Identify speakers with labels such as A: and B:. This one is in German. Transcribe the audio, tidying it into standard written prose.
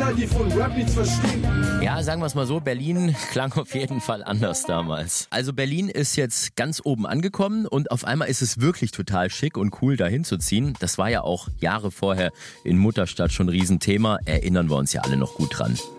A: Kerl, die von Rap nichts verstehen.
B: Ja, sagen wir es mal so, Berlin klang auf jeden Fall anders damals. Also Berlin ist jetzt ganz oben angekommen und auf einmal ist es wirklich total schick und cool, dahin zu ziehen. Das war ja auch Jahre vorher in Mutterstadt schon ein Riesenthema, erinnern wir uns ja alle noch gut dran.